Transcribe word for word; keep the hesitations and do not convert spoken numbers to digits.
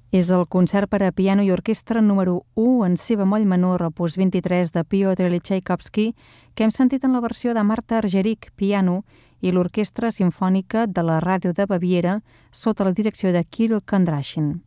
És el concert per a piano i orquestra número u en si bemoll menor, opus vint-i-tres de Piotr Txaikovski, que hem sentit en la versió de Marta Argerich, piano, i l'Orquestra Simfònica de la Ràdio de Baviera, sota la direcció de Kirill Kondrashin.